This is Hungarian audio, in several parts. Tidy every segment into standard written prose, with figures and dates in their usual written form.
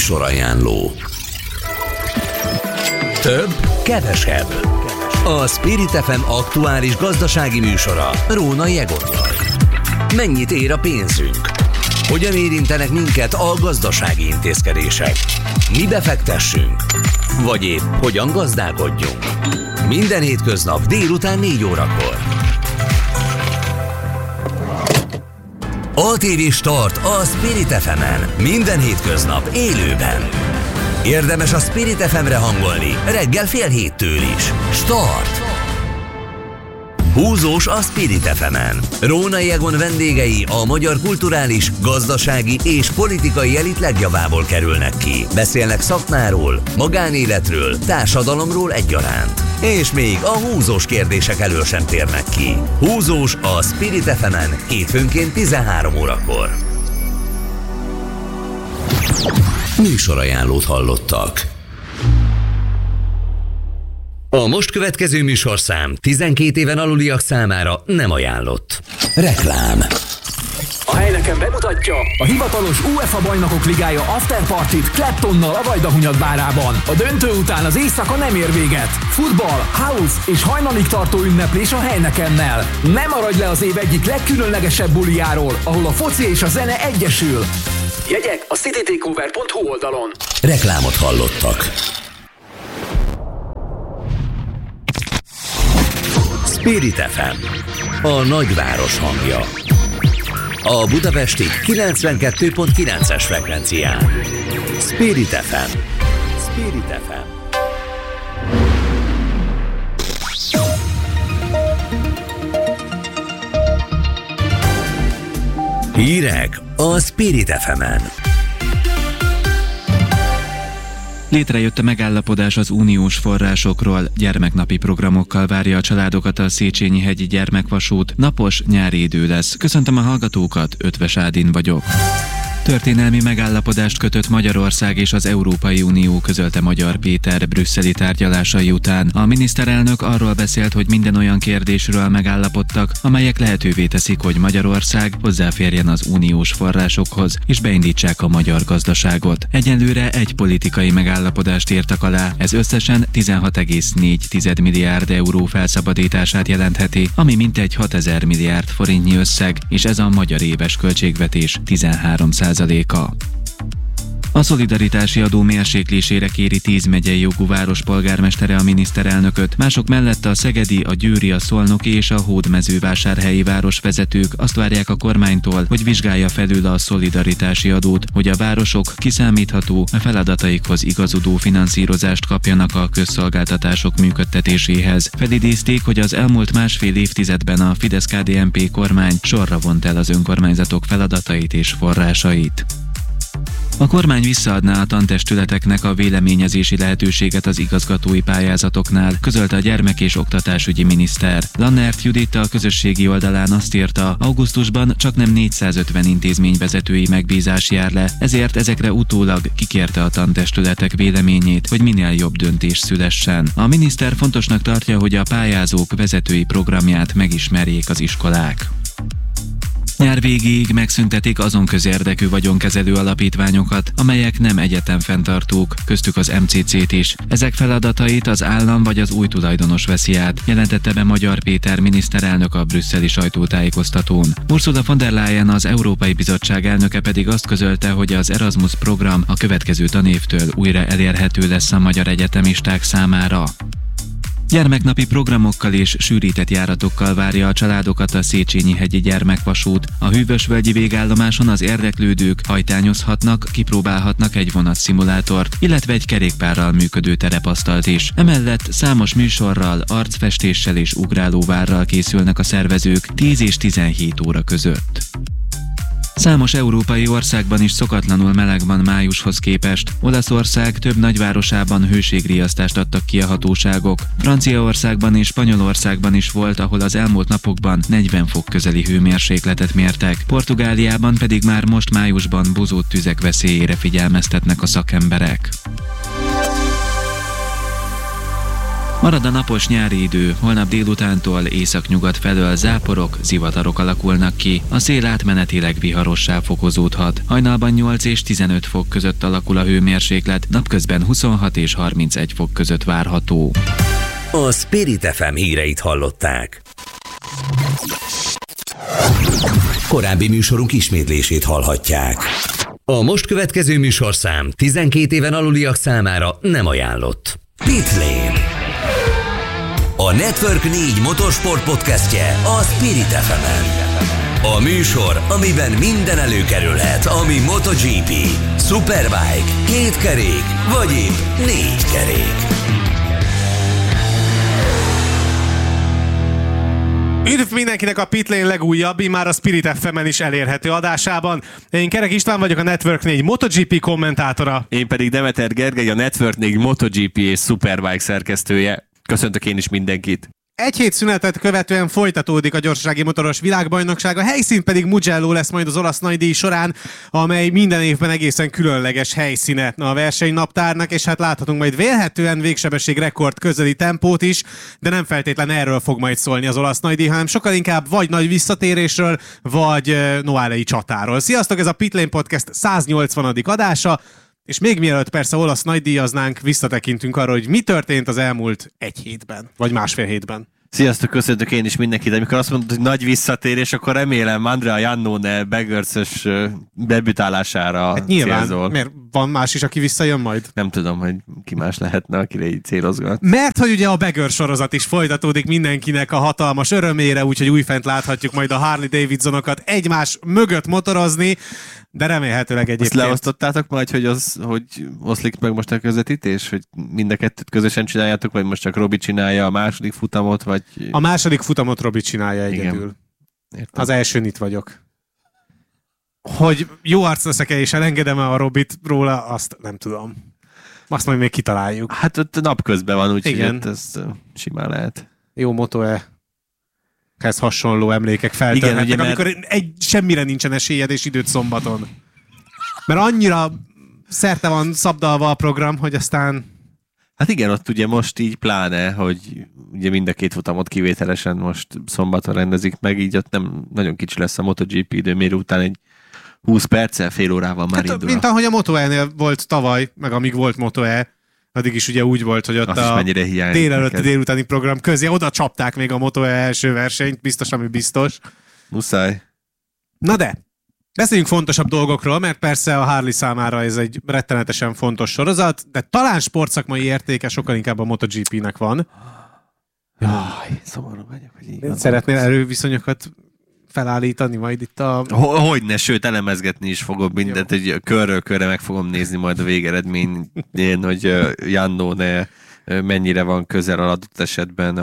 Műsorajánló. Több, kevesebb. A Spirit FM aktuális gazdasági műsora Rónai Egonnal. Mennyit ér a pénzünk? Hogyan érintenek minket a gazdasági intézkedések? Mi befektessünk? Vagy épp hogyan gazdálkodjunk? Minden hétköznap délután 4 órakor. ATV Start a Spirit FM-en. Minden hétköznap élőben. Érdemes a Spirit FM-re hangolni reggel 6:30 is. Start! Húzós a Spirit FM-en. Rónai Egon vendégei a magyar kulturális, gazdasági és politikai elit legjavából kerülnek ki. Beszélnek szakmáról, magánéletről, társadalomról egyaránt. És még a húzós kérdések elől sem térnek ki. Húzós a Spirit FM-en hétfőnként 13 órakor. Műsorajánlót hallottak. A most következő műsorszám 12 éven aluliak számára nem ajánlott. Reklám. A Heineken bemutatja a hivatalos UEFA Bajnokok Ligája afterpartit Claptonnal a Vajdahunyad bárában. A döntő után az éjszaka nem ér véget. Futball, house és hajnalig tartó ünneplés a Heinekennel. Ne maradj le az év egyik legkülönlegesebb bulijáról, ahol a foci és a zene egyesül. Jegyek a citytakeover.hu oldalon. Reklámot hallottak. Spirit FM, a nagyváros hangja. A budapesti 92.9-es frekvencián. Spirit FM. Spirit FM. Hírek a Spirit FM-en. Létrejött a megállapodás az uniós forrásokról, gyermeknapi programokkal várja a családokat a Széchenyi-hegyi gyermekvasút, napos nyári idő lesz. Köszöntöm a hallgatókat, Ötvös Ádin vagyok. Történelmi megállapodást kötött Magyarország és az Európai Unió, közölte Magyar Péter brüsszeli tárgyalásai után. A miniszterelnök arról beszélt, hogy minden olyan kérdésről megállapodtak, amelyek lehetővé teszik, hogy Magyarország hozzáférjen az uniós forrásokhoz, és beindítsák a magyar gazdaságot. Egyelőre egy politikai megállapodást írtak alá, ez összesen 16,4 milliárd euró felszabadítását jelentheti, ami mintegy 6000 milliárd forintnyi összeg, és ez a magyar éves költségvetés 13%. A szolidaritási adó mérséklésére kéri 10 megyei jogú város polgármestere a miniszterelnököt, mások mellett a szegedi, a győri, a szolnoki és a hódmezővásárhelyi városvezetők azt várják a kormánytól, hogy vizsgálja felül a szolidaritási adót, hogy a városok kiszámítható, a feladataikhoz igazodó finanszírozást kapjanak a közszolgáltatások működtetéséhez. Felidézték, hogy az elmúlt másfél évtizedben a Fidesz-KDNP kormány sorra vont el az önkormányzatok feladatait és forrásait. A kormány visszaadná a tantestületeknek a véleményezési lehetőséget az igazgatói pályázatoknál, közölte a gyermek- és oktatásügyi miniszter. Lannert Judit a közösségi oldalán azt írta, augusztusban csaknem 450 intézményvezetői megbízás jár le, ezért ezekre utólag kikérte a tantestületek véleményét, hogy minél jobb döntés szülessen. A miniszter fontosnak tartja, hogy a pályázók vezetői programját megismerjék az iskolák. Nyár végéig megszüntetik azon közérdekű vagyonkezelő alapítványokat, amelyek nem egyetemfenntartók, köztük az MCC-t is. Ezek feladatait az állam vagy az új tulajdonos veszi át, jelentette be Magyar Péter miniszterelnök a brüsszeli sajtótájékoztatón. Ursula von der Leyen, az Európai Bizottság elnöke pedig azt közölte, hogy az Erasmus program a következő tanévtől újra elérhető lesz a magyar egyetemisták számára. Gyermeknapi programokkal és sűrített járatokkal várja a családokat a Széchenyi-hegyi gyermekvasút. A hűvösvölgyi végállomáson az érdeklődők hajtányozhatnak, kipróbálhatnak egy vonatszimulátort, illetve egy kerékpárral működő terepasztalt is. Emellett számos műsorral, arcfestéssel és ugrálóvárral készülnek a szervezők 10 és 17 óra között. Számos európai országban is szokatlanul meleg van májushoz képest. Olaszország több nagyvárosában hőségriasztást adtak ki a hatóságok. Franciaországban és Spanyolországban is volt, ahol az elmúlt napokban 40 fok közeli hőmérsékletet mértek. Portugáliában pedig már most májusban bozót tüzek veszélyére figyelmeztetnek a szakemberek. Marad a napos nyári idő, holnap délutántól északnyugat felől záporok, zivatarok alakulnak ki, a szél átmenetileg viharossá fokozódhat. Hajnalban 8 és 15 fok között alakul a hőmérséklet, napközben 26 és 31 fok között várható. A Spirit FM híreit hallották. Korábbi műsorunk ismétlését hallhatják. A most következő műsorszám 12 éven aluliak számára nem ajánlott. Pitlane. A Network 4 motorsport podcastje a Spirit FM-en. A műsor, amiben minden előkerülhet, ami MotoGP, Superbike, kétkerék vagy épp négykerék. Üdv mindenkinek a Pitlane legújabb, már a Spirit FM-en is elérhető adásában. Én Kerek István vagyok, a Network 4 MotoGP kommentátora. Én pedig Demeter Gergely, a Network 4 MotoGP és Superbike szerkesztője. Köszöntök én is mindenkit. Egy hét szünetet követően folytatódik a gyorsasági motoros világbajnokság, a helyszín pedig Mugello lesz majd az olasz nagydíj során, amely minden évben egészen különleges helyszíne a versenynaptárnak, és hát láthatunk majd vélhetően végsebesség rekord közeli tempót is, de nem feltétlen erről fog majd szólni az olasz nagydíj, hanem sokkal inkább vagy nagy visszatérésről, vagy noálei csatáról. Sziasztok, ez a Pitlane Podcast 180. adása, és még mielőtt persze olasz nagydíjaznánk, visszatekintünk arra, hogy mi történt az elmúlt egy hétben, vagy másfél hétben. Sziasztok, köszöntök én is mindenkit. Amikor azt mondod, hogy nagy visszatérés, akkor remélem Andrea Iannone Beggars-ös debütálására hát nyilván, célzol. Mert van más is, aki visszajön majd? Nem tudom, hogy ki más lehetne, akire így célozgat. Mert hogy ugye a Beggar sorozat is folytatódik mindenkinek a hatalmas örömére, úgyhogy újfent láthatjuk majd a Harley Davidsonokat egymás mögött motorozni, de remélhetőleg egyébként. Azt leosztottátok majd, hogy oszlik meg most a közvetítés? Hogy mind a kettőt közösen csináljátok, vagy most csak Robi csinálja a második futamot, vagy... A második futamot Robi csinálja egyedül. Az elsőn itt vagyok. Hogy jó arc leszek-e és elengedem-e a Robit róla, azt nem tudom. Azt majd még kitaláljuk. Hát ott napközben van, úgyhogy ez simán lehet. Jó Moto-e? Ez hasonló emlékek feltörhetnek, igen, amikor semmire nincsen esélyed és időt szombaton. Mert annyira szerte van szabdalva a program, hogy aztán... Hát igen, ott ugye most így pláne, hogy ugye mind a két futamot kivételesen most szombaton rendezik meg, így ott nem nagyon kicsi lesz a MotoGP időmérő után egy 20 perccel, fél órával már indul. Mint ahogy a Moto-E-nél volt tavaly, meg amíg volt Moto-E, addig is ugye úgy volt, hogy ott a délelőtti-délutáni program közé oda csapták még a Moto-E első versenyt, biztos, ami biztos. Muszáj. Na de, beszéljünk fontosabb dolgokról, mert persze a Harley számára ez egy rettenetesen fontos sorozat, de talán sportszakmai értéke sokkal inkább a MotoGP-nek van. Jaj, szomorú vagyok, hogy így. Szeretnél erőviszonyokat felállítani majd itt a... Hogyne, sőt, elemezgetni is fogom mindent, hogy körről körre meg fogom nézni majd a végeredményén, hogy Iannone mennyire van közel adott esetben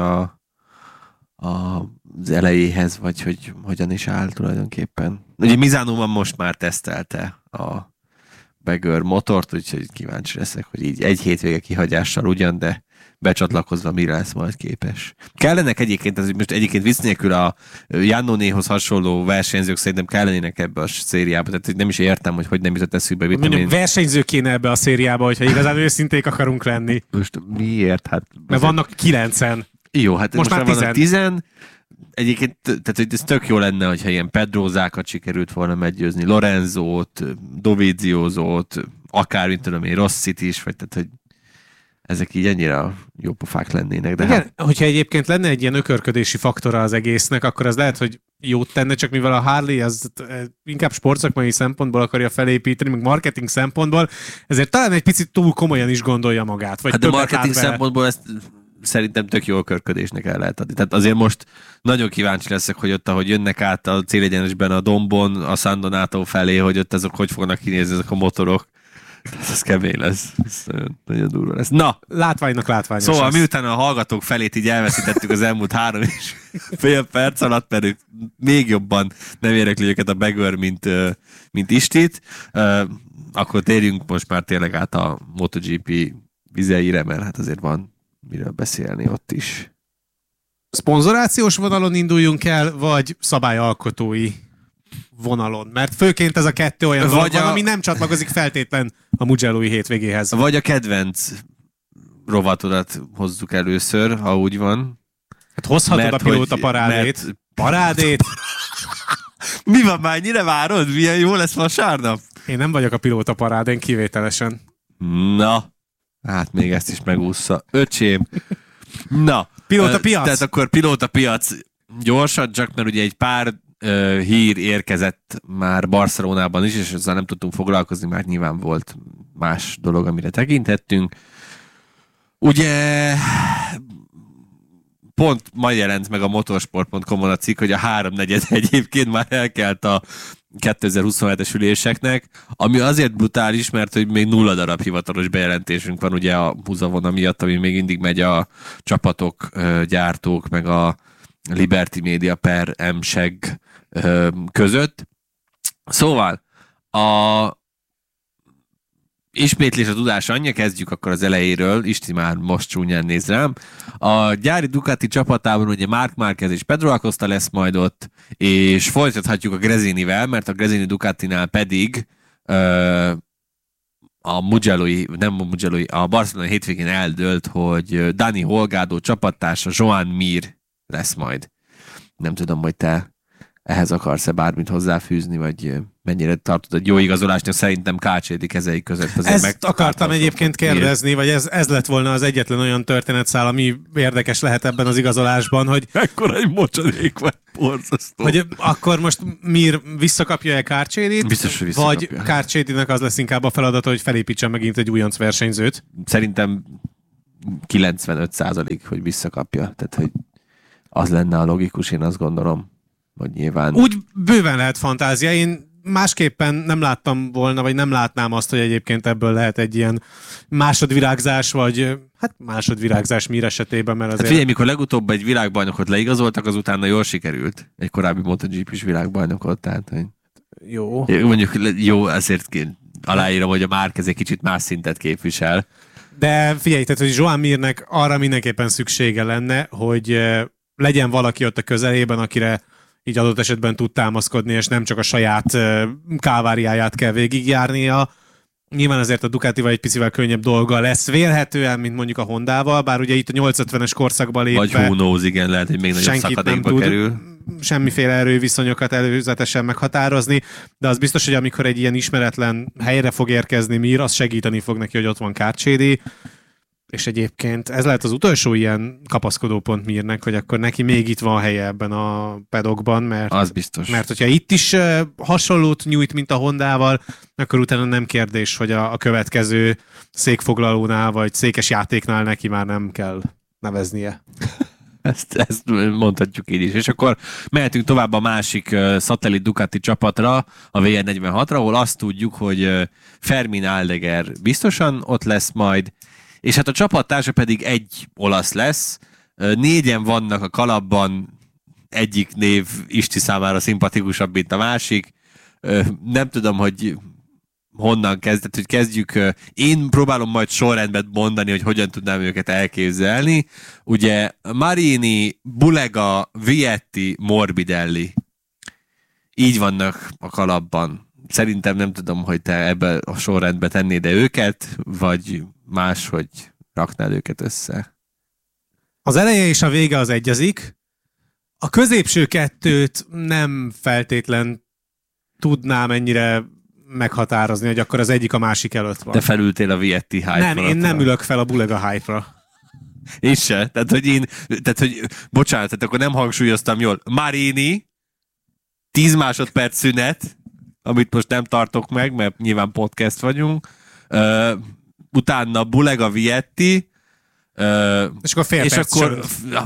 az elejéhez, vagy hogy hogyan is áll tulajdonképpen. Ugye Misánóban most már tesztelte a Beggar motort, úgyhogy kíváncsi leszek, hogy így egy hétvége kihagyással ugyan, de becsatlakozva mire lesz majd képes. Kellenek egyébként, az most egyébként vicc nélkül a Iannonéhoz hasonló versenyzők szerintem kellenének ebbe a szériába, tehát nem is értem, hogy nem jutott eszükbe. Mondjuk versenyző kéne ebbe a szériába, hogyha igazán őszinték akarunk lenni. Most miért? Hát, mert vannak 9-en. Jó, hát most már vannak 10. Egyébként, tehát hogy ez tök jó lenne, hogyha ilyen Pedrózákat sikerült volna meggyőzni, Lorenzót, Doviziózót, akár, mint tudom én, Rossit is, vagy tehát, hogy ezek így annyira jó pofák lennének. De igen, hogyha egyébként lenne egy ilyen ökörködési faktora az egésznek, akkor az lehet, hogy jót tenne, csak mivel a Harley az inkább sportszakmai szempontból akarja felépíteni, meg marketing szempontból, ezért talán egy picit túl komolyan is gondolja magát. Vagy hát de marketing szempontból ezt szerintem tök jó ökörködésnek el lehet adni. Tehát azért most nagyon kíváncsi leszek, hogy ott, ahogy jönnek át a célegyenesben a Dombon, a San Donato felé, hogy ott ezek hogy fognak kinézni ezek a motorok. Ez kemény lesz. Ez nagyon durva lesz. Na! Látványos. Szóval miután a hallgatók felét így elveszítettük az elmúlt 3,5 perc alatt, pedig még jobban nem érekli őket a Beggar, mint Istit, akkor térjünk most már tényleg át a MotoGP vizeire, mert hát azért van miről beszélni ott is. Szponzorációs vonalon induljunk el, vagy szabályalkotói vonalon? Mert főként ez a kettő olyan dolog van, ami nem csatlakozik feltétlen a Mugello-i hétvégéhez. Vagy a kedvenc rovatodat hozzuk először, ha úgy van. Hát hozhatod a pilóta parádét. Parádét? Mi van már, ennyire várod? Milyen jó lesz vasárnap? Én nem vagyok a pilóta parádén kivételesen. Na, hát még ezt is megúszza. Öcsém. Na. Pilóta piac. Tehát akkor pilóta piac gyorsan, csak mert ugye egy pár hír érkezett már Barcelonában is, és ezzel nem tudtunk foglalkozni, mert nyilván volt más dolog, amire tekintettünk. Ugye pont ma jelent meg a motorsport.com-on a cikk, hogy a 3/4 egyébként már elkelt a 2027-es üléseknek, ami azért brutális, mert hogy még 0 darab hivatalos bejelentésünk van ugye a húzavona miatt, ami még mindig megy a csapatok, gyártók, meg a Liberty Media per MSEG között. Szóval ismétlés a tudás anyja, kezdjük akkor az elejéről, Isti már most csúnyán néz rám. A gyári Ducati csapatában ugye Marc Márquez és Pedro Acosta lesz majd ott, és folytathatjuk a Gresinivel, mert a Gresini Ducatinál pedig a Barcelona hétvégén eldőlt, hogy Dani Holgado csapattársa Joan Mir lesz majd. Nem tudom, hogy te ehhez akarsz-e bármit hozzáfűzni, vagy mennyire tartod egy jó igazolásnak, szerintem Kácsédi kezei között. Ezt akartam egyébként kérdezni, vagy ez lett volna az egyetlen olyan történetszál, ami érdekes lehet ebben az igazolásban, hogy... Ekkora egy mocsadék vagy, borzasztó. Hogy akkor most Mir visszakapja-e Kácsédit? Biztos, hogy visszakapja. Vagy Kácsédinek az lesz inkább a feladata, hogy felépítsen megint egy újonc versenyzőt? Szerintem 95%, hogy visszakapja. Tehát, hogy az lenne a logikus, én azt gondolom, hogy nyilván... Úgy bőven lehet fantázia. Én másképpen nem láttam volna, vagy nem látnám azt, hogy egyébként ebből lehet egy ilyen másodvirágzás, vagy hát másodvirágzás Mir esetében, mert azért... Hát figyelj, mikor legutóbb egy világbajnokot leigazoltak, az utána jól sikerült. Egy korábbi MotoGP-s világbajnokot, tehát hogy... Jó. Mondjuk jó, azért aláírom, hogy a Márquez egy kicsit más szintet képvisel. De figyelj, tehát, hogy Joan Mirnek arra mindenképpen szüksége lenne, hogy legyen valaki ott a közelében, akire így adott esetben tud támaszkodni, és nem csak a saját káváriáját kell végigjárnia. Nyilván azért a Ducatival egy picivel könnyebb dolga lesz vélhetően, mint mondjuk a Hondával, bár ugye itt a 850-es korszakban lépve... Vagy who knows, igen, lehet, hogy még nagyobb szakadékba kerül. Semmiféle erőviszonyokat előzetesen meghatározni, de az biztos, hogy amikor egy ilyen ismeretlen helyre fog érkezni Mir, az segíteni fog neki, hogy ott van Kácsédi, és egyébként ez lehet az utolsó ilyen kapaszkodópont Mirnek, hogy akkor neki még itt van helye ebben a pedokban, mert, az biztos. Mert hogyha itt is hasonlót nyújt, mint a Hondával, akkor utána nem kérdés, hogy a következő székfoglalónál vagy székes játéknál neki már nem kell neveznie. Ezt mondhatjuk így is. És akkor mehetünk tovább a másik szatellit Ducati csapatra, a VR46-ra, ahol azt tudjuk, hogy Fermin Aldeguer biztosan ott lesz majd, és hát a csapattársa pedig egy olasz lesz. 4-en vannak a kalapban, egyik név Isti számára szimpatikusabb, mint a másik. Nem tudom, hogy honnan kezdett, hogy kezdjük. Én próbálom majd sorrendben mondani, hogy hogyan tudnám őket elképzelni. Ugye Marini, Bulega, Vietti, Morbidelli. Így vannak a kalapban. Szerintem nem tudom, hogy te ebbe a sorrendbe tennéd őket, vagy máshogy raknád őket össze. Az eleje és a vége az egyezik. A középső kettőt nem feltétlen tudnám ennyire meghatározni, hogy akkor az egyik a másik előtt van. Te felültél a Vietti hype-ra. Nem, én nem ülök fel a Bulega hype-ra. Én se. Tehát, hogy bocsánat, tehát akkor nem hangsúlyoztam jól. Marini, 10 másodperc szünet, amit most nem tartok meg, mert nyilván podcast vagyunk. Utána Bulega, Vietti, és akkor fél perc akkor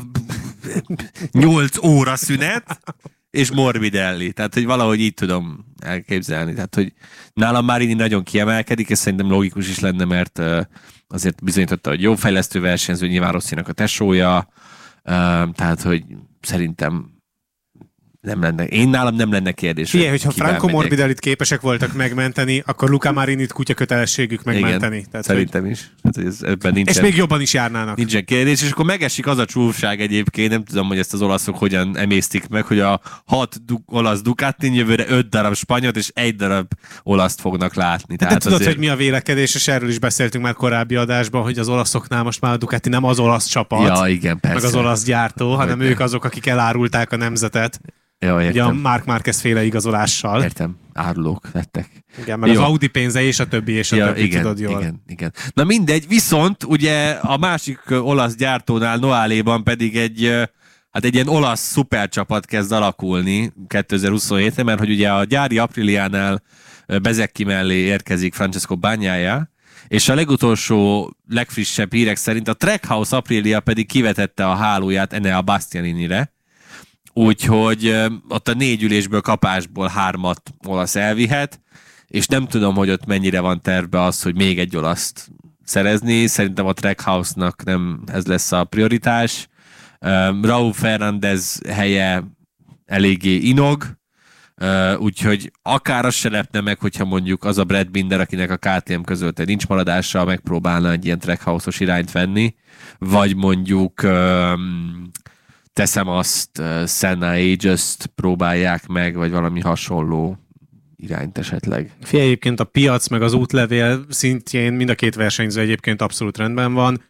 8 óra szünet, és Morbidelli. Tehát, hogy valahogy így tudom elképzelni. Tehát, hogy nálam Marini nagyon kiemelkedik, és szerintem logikus is lenne, mert azért bizonyította, hogy jó fejlesztő versenyző, nyilván Rossinak a tesója, tehát, hogy szerintem nálam nem lenne kérdés. Figyelj, hogyha Franco Morbidellit képesek voltak megmenteni, akkor Luca Marinit kutya kötelességük megmenteni. Igen, tehát, szerintem is. Tehát, ebben nincsen, és még jobban is járnának. Nincsen kérdés, és akkor megesik az a csúfság egyébként, nem tudom, hogy ezt az olaszok hogyan emésztik meg, hogy a 6 olasz Ducatin jövőre 5 darab spanyolt és 1 darab olaszt fognak látni. De tudod, azért... hogy mi a vélekedés, és erről is beszéltünk már korábbi adásban, hogy az olaszoknál most már a Ducati nem az olasz csapat, ja, igen, persze. meg az olasz gyártó, hanem ők azok, akik elárulták a nemzetet. Ja, ugye a Marc Márquez féle igazolással. Értem, árulók lettek. Igen, meg jó. Az Audi pénze és a többi, igen, tudod jól. Igen. Na mindegy, viszont ugye a másik olasz gyártónál, Noaléban pedig egy ilyen olasz szupercsapat kezd alakulni 2027-re, mert hogy ugye a gyári Apriliánál Bezecchi mellé érkezik Francesco Bagnaia, és a legfrissebb hírek szerint a Trackhouse Aprilia pedig kivetette a hálóját Enea Bastianinire, úgyhogy ott a 4 ülésből kapásból 3 olasz elvihet, és nem tudom, hogy ott mennyire van tervbe az, hogy még egy olaszt szerezni. Szerintem a Trackhouse-nak nem ez lesz a prioritás. Raúl Fernández helye eléggé inog, úgyhogy akár az se lepne meg, hogyha mondjuk az a Brad Binder, akinek a KTM közölte nincs maradással, megpróbálna egy ilyen Trackhouse-os irányt venni, vagy mondjuk teszem azt, Senna Aegis-t próbálják meg, vagy valami hasonló irányt esetleg. Figyelj, egyébként a piac meg az útlevél szintjén mind a két versenyző egyébként abszolút rendben van.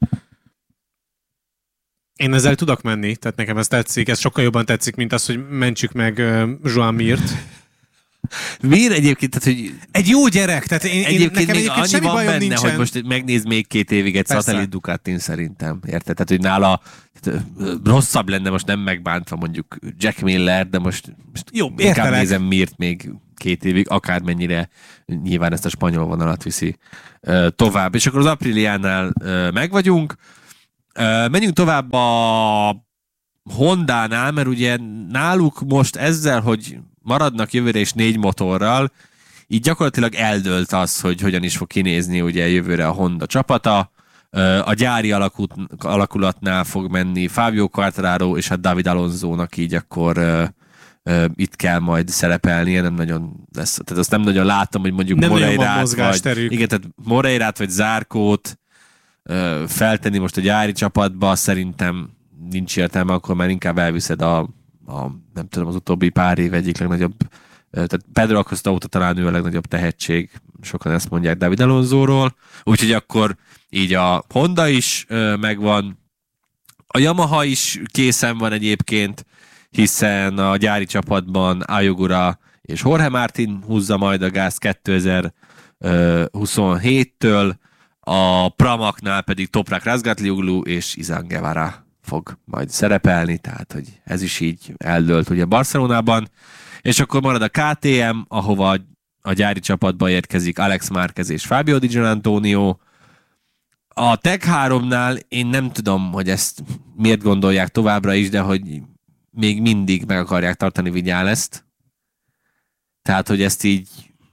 Én ezzel tudok menni, tehát nekem ez tetszik, ez sokkal jobban tetszik, mint az, hogy mentsük meg Joan Mirt. Miért egyébként? Tehát, hogy egy jó gyerek, tehát nekem egyébként semmi bajom benne, nincsen. Hogy most megnéz még 2 évig egy szatellit Ducatin szerintem. Érted? Tehát, hogy nála rosszabb lenne, most nem megbántva mondjuk Jack Miller, de most jó, inkább nézem Mirt még 2 évig, akármennyire nyilván ezt a spanyol vonalat viszi tovább. És akkor az Apriliánál meg vagyunk. Menjünk tovább a Hondánál, mert ugye náluk most ezzel, hogy maradnak jövőre is 4 motorral, így gyakorlatilag eldőlt az, hogy hogyan is fog kinézni ugye jövőre a Honda csapata. A gyári alakulatnál fog menni Fabio Quartararo és David Alonso-nak így akkor itt kell majd szerepelnie, nem nagyon lesz. Tehát azt nem nagyon látom, hogy mondjuk Moreirát vagy Zarcót feltenni most a gyári csapatba, szerintem nincs értelme, akkor már inkább elviszed nem tudom, az utóbbi pár év egyik legnagyobb, tehát Pedro Acosta óta talán ő a legnagyobb tehetség, sokan ezt mondják David Alonsoról, úgyhogy akkor így a Honda is megvan, a Yamaha is készen van egyébként, hiszen a gyári csapatban Ayogura és Jorge Martin húzza majd a gáz 2027-től, a Pramaknál pedig Toprak Razgatlioglu és Izan Guevara fog majd szerepelni, tehát hogy ez is így eldőlt ugye Barcelonában, és akkor marad a KTM, ahova a gyári csapatba érkezik Alex Márquez és Fabio Di Giannantonio. A Tech 3-nál én nem tudom, hogy ezt miért gondolják továbbra is, de hogy még mindig meg akarják tartani Viñalest. Tehát, hogy ezt így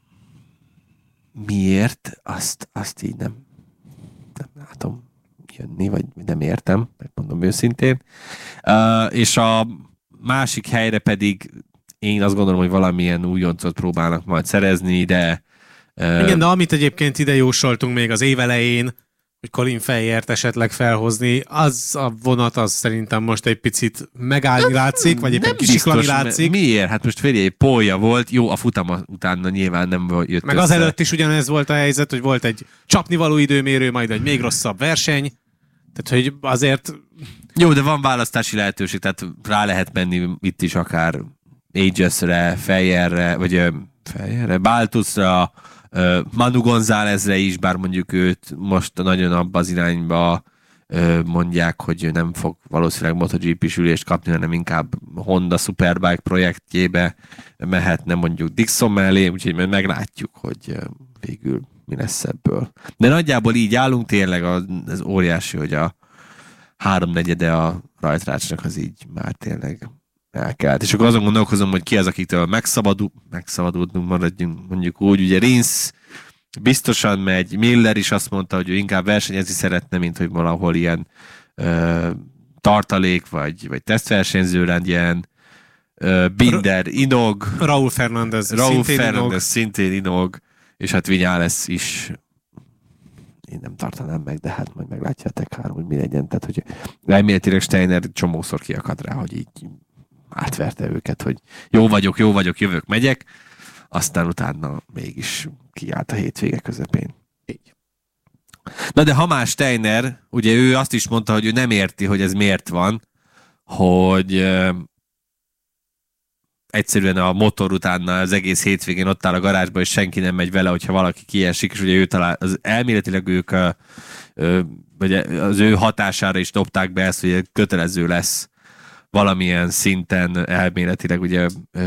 miért, azt így nem látom jönni, vagy nem értem, megmondom őszintén. És a másik helyre pedig én azt gondolom, hogy valamilyen újoncot próbálnak majd szerezni, de... Igen, de amit egyébként ide jósoltunk még az év elején, hogy Colin Fejért esetleg felhozni, az a vonat az szerintem most egy picit megállni látszik, vagy éppen kisiklani látszik. Miért? Hát most férje, Polja volt, jó, a futama utána nyilván nem jött meg az előtt is ugyanez volt a helyzet, hogy volt egy csapnivaló időmérő, majd egy még rosszabb verseny. Tehát, hogy azért... Jó, de van választási lehetőség, tehát rá lehet menni itt is akár Aegis-re, Fejérre, vagy Fejérre, Baltusra, Manu Gonzálezre is, bár mondjuk őt most nagyon abba az irányba mondják, hogy ő nem fog valószínűleg MotoGP-s ülést kapni, hanem inkább Honda Superbike projektjébe mehetne mondjuk Dixon mellé, úgyhogy majd meglátjuk, hogy végül mi lesz ebből. De nagyjából így állunk, tényleg ez óriási, hogy a 3/4 a rajtrácsnak az így már tényleg elkelt. És akkor azon gondolkozom, hogy ki az, akiktől megszabadultunk, maradjunk mondjuk úgy, ugye Rins biztosan megy, Miller is azt mondta, hogy ő inkább versenyezni szeretne, mint hogy valahol ilyen tartalék, vagy tesztversenyző legyen. Binder inog. Raúl Fernández szintén inog. És hát Viñales is én nem tartanám meg, de hát majd meglátjátok hogy mi legyen. Tehát, hogy elméletileg Steiner csomószor kiakadt rá, hogy így átverte őket, hogy jó vagyok, jövök, megyek. Aztán utána mégis kiállt a hétvége közepén. Így. Na de ha már Steiner, ugye ő azt is mondta, hogy ő nem érti, hogy ez miért van, hogy egyszerűen a motor utána az egész hétvégén ott áll a garázsban, és senki nem megy vele, hogyha valaki kiesik, és ugye ő talán, elméletileg ők vagy az ő hatására is dobták be ezt, hogy kötelező lesz valamilyen szinten elméletileg ugye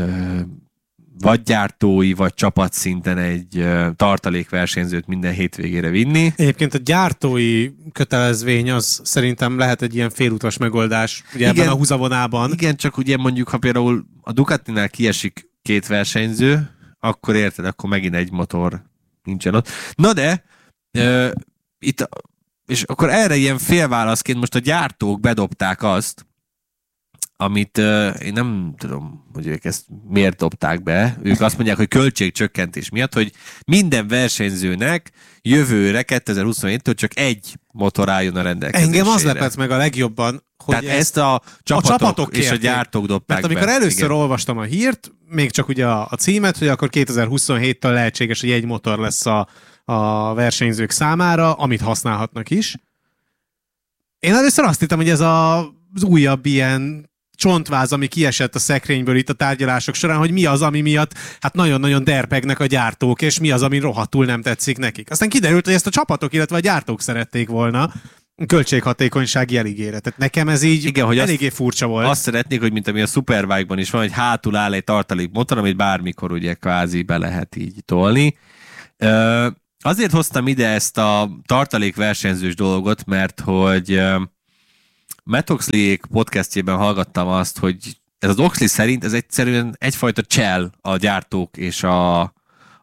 vagy gyártói, vagy csapatszinten egy tartalékversenyzőt minden hétvégére vinni. Egyébként a gyártói kötelezvény az szerintem lehet egy ilyen félutas megoldás ugye ebben a húzavonában. Igen, csak ugye mondjuk, ha például a Ducatinál kiesik 2 versenyző, akkor érted, akkor megint egy motor nincsen ott. Na de, itt, és akkor erre ilyen félválaszként most a gyártók bedobták azt, amit én nem tudom, hogy ők ezt miért dobták be. Ők azt mondják, hogy költségcsökkentés miatt, hogy minden versenyzőnek jövőre 2027-től csak egy motor álljon a rendelkezésére. Engem az lepett meg a legjobban, hogy tehát ezt a csapatok és a gyártók dobták be. Mert amikor először olvastam a hírt, még csak ugye a címet, hogy akkor 2027-től lehetséges, hogy egy motor lesz a versenyzők számára, amit használhatnak is. Én először azt hittem, hogy ez az újabb ilyen csontváz, ami kiesett a szekrényből itt a tárgyalások során, hogy mi az, ami miatt hát nagyon-nagyon derpegnek a gyártók, és mi az, ami rohadtul nem tetszik nekik. Aztán kiderült, hogy ezt a csapatok, illetve a gyártók szerették volna költséghatékonysági eligére. Tehát nekem ez így igen, hogy eléggé furcsa volt. Azt szeretnék, hogy mint ami a Superbike-ban is van, hogy hátul áll egy tartalékmotor, amit bármikor ugye kvázi be lehet így tolni. Azért hoztam ide ezt a tartalékversenyzős dolgot, mert hogy Matt Oxley podcastjében hallgattam azt, hogy ez az Oxley szerint ez egyszerűen egyfajta csel a gyártók és a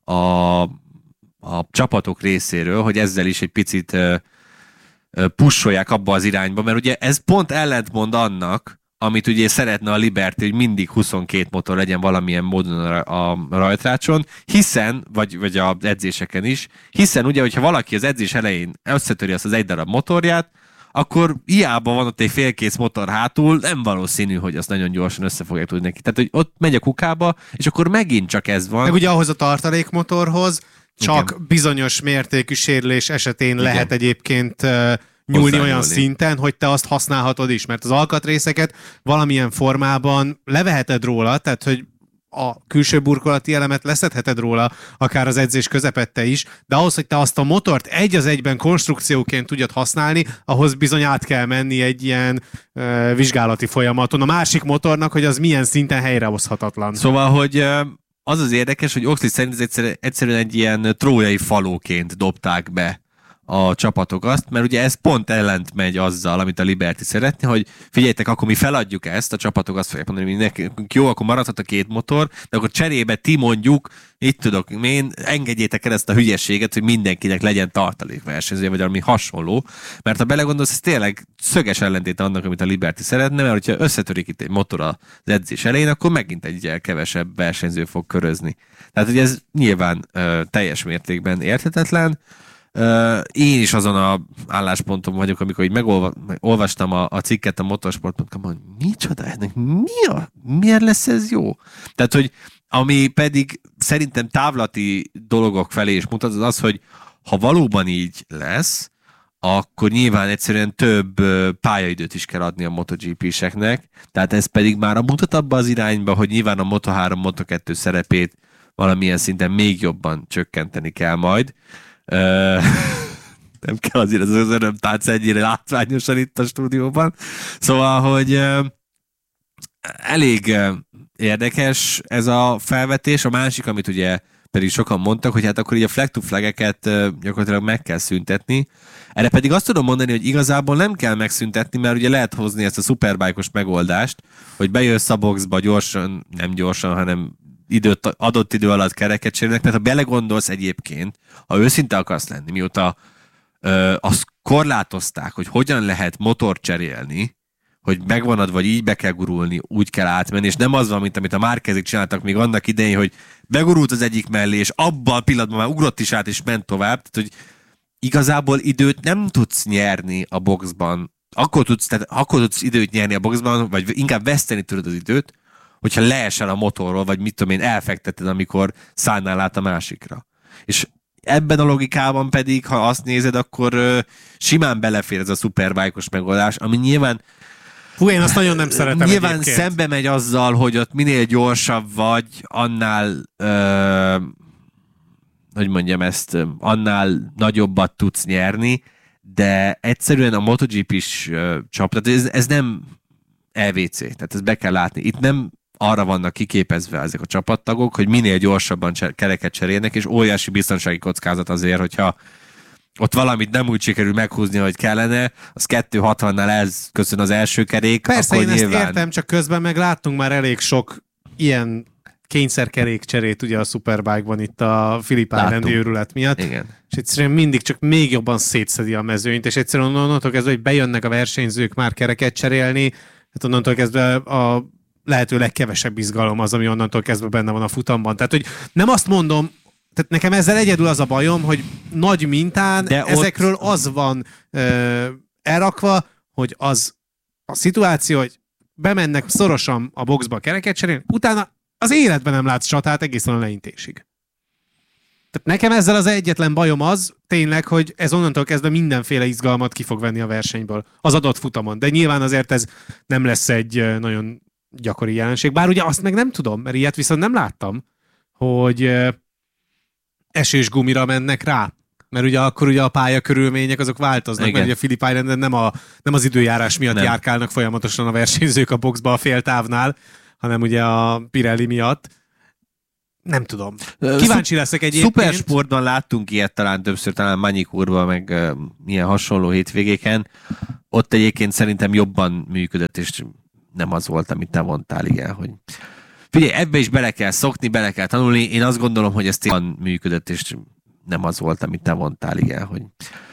csapatok részéről, hogy ezzel is egy picit pusholják abba az irányba, mert ugye ez pont ellentmond annak, amit ugye szeretne a Liberty, hogy mindig 22 motor legyen valamilyen módon a rajtrácson, hiszen, vagy az edzéseken is, hiszen ugye, hogyha valaki az edzés elején összetöri azt az egy darab motorját, akkor hiába van ott egy félkész motor hátul, nem valószínű, hogy azt nagyon gyorsan össze fogják tudni neki. Tehát, hogy ott megy a kukába, és akkor megint csak ez van. Meg ugye ahhoz a tartalékmotorhoz csak igen. Bizonyos mértékű sérülés esetén igen. Lehet egyébként nyúlni olyan szinten, hogy te azt használhatod is, mert az alkatrészeket valamilyen formában leveheted róla, tehát, hogy a külső burkolati elemet leszedheted róla, akár az edzés közepette is, de ahhoz, hogy te azt a motort egy az egyben konstrukcióként tudjad használni, ahhoz bizony át kell menni egy ilyen vizsgálati folyamaton. A másik motornak, hogy az milyen szinten helyrehozhatatlan. Szóval, hogy az az érdekes, hogy Oxley szerint ez egyszerűen egy ilyen trójai falóként dobták be a csapatok azt, mert ugye ez pont ellent megy azzal, amit a Liberty szeretne, hogy figyeljetek, akkor mi feladjuk ezt, a csapatok azt fogják mondani, hogy nekünk jó, akkor maradhat a 2 motor, de akkor cserébe ti mondjuk, itt tudok én, engedjétek el ezt a hülyességet, hogy mindenkinek legyen tartalékversenyző, vagy valami hasonló, mert ha belegondolsz, ez tényleg szöges ellentéte annak, amit a Liberty szeretne, mert hogyha összetörik itt egy motor az edzés elején, akkor megint egy kevesebb versenyző fog körözni. Tehát, hogy ez nyilván teljes mértékben érthetetlen. Én is azon a állásponton vagyok, amikor így megolvastam a cikket a motorsport.com, hogy micsoda, ennek miért lesz ez jó? Tehát, hogy ami pedig szerintem távlati dolgok felé is mutat, az, hogy ha valóban így lesz, akkor nyilván egyszerűen több pályaidőt is kell adni a MotoGP-seknek, tehát ez pedig már mutat abba az irányba, hogy nyilván a Moto3, Moto2 szerepét valamilyen szinten még jobban csökkenteni kell majd. Nem kell azért az örömtánc ennyire látványosan itt a stúdióban. Szóval, hogy elég érdekes ez a felvetés. A másik, amit ugye pedig sokan mondtak, hogy hát akkor így a flag-to-flageket gyakorlatilag meg kell szüntetni. Erre pedig azt tudom mondani, hogy igazából nem kell megszüntetni, mert ugye lehet hozni ezt a szuperbike-os megoldást, hogy bejössz a boxba gyorsan, nem gyorsan, hanem adott idő alatt kereket cserélnek, mert ha belegondolsz egyébként, ha őszinte akarsz lenni, mióta azt korlátozták, hogy hogyan lehet motort cserélni, hogy megvanad, vagy így be kell gurulni, úgy kell átmenni, és nem az van, mint amit a Márquezék csináltak még annak idején, hogy begurult az egyik mellé, és abban a pillanatban már ugrott is át, és ment tovább. Tehát, hogy igazából időt nem tudsz nyerni a boxban. Akkor tudsz időt nyerni a boxban, vagy inkább veszteni tudod az időt, hogyha leesel a motorról, vagy mit tudom én, elfekteted, amikor szállnál át a másikra. És ebben a logikában pedig, ha azt nézed, akkor simán belefér ez a szuperbike-os megoldás, ami nyilván én azt nagyon nem szeretem nyilván egyébként. szembe megy azzal, hogy ott minél gyorsabb vagy, annál hogy mondjam ezt, annál nagyobbat tudsz nyerni, de egyszerűen a MotoGP-s csapat, ez nem LVC, tehát ezt be kell látni. Itt nem arra vannak kiképezve ezek a csapattagok, hogy minél gyorsabban kereket cserélnek, és óriási biztonsági kockázat azért, hogyha ott valamit nem úgy sikerül meghúzni, hogy kellene, az 260-nál elköszön az első kerék. Persze, akkor én nyilván... ezt értem, csak közben meg láttunk már elég sok ilyen kényszerkerékcserét ugye a Superbike-ban itt a Phillip Islandi őrület miatt. Igen. És egyszerűen mindig csak még jobban szétszedi a mezőnyt, és egyszerűen onnantól kezdve, hogy bejönnek a versenyzők már kereket cserélni, hát onnantól kezdve a lehető legkevesebb izgalom az, ami onnantól kezdve benne van a futamban. Tehát, hogy nem azt mondom, tehát nekem ezzel egyedül az a bajom, hogy nagy mintán de ezekről az van elrakva, hogy az a szituáció, hogy bemennek szorosan a boxba a kereket cserélni, utána az életben nem látsz csatát egészen a leintésig. Tehát nekem ezzel az egyetlen bajom az, tényleg, hogy ez onnantól kezdve mindenféle izgalmat ki fog venni a versenyből az adott futamon. De nyilván azért ez nem lesz egy nagyon gyakori jelenség. Bár ugye azt meg nem tudom, mert ilyet viszont nem láttam, hogy esős gumira mennek rá. Mert ugye akkor ugye a pályakörülmények azok változnak, igen. Mert ugye a Phillip Islanden nem az időjárás miatt nem járkálnak folyamatosan a versenyzők a boxba a féltávnál, hanem ugye a Pirelli miatt. Nem tudom. Kíváncsi leszek egyébként. Szupersportban láttunk ilyet talán többször, talán Manikurban, meg ilyen hasonló hétvégéken. Ott egyébként szerintem jobban működött, és nem az volt, amit te mondtál, igen, hogy figyelj, ebbe is bele kell szokni, bele kell tanulni. Én azt gondolom, hogy ez tényleg működött, és nem az volt, amit te mondtál, igen, hogy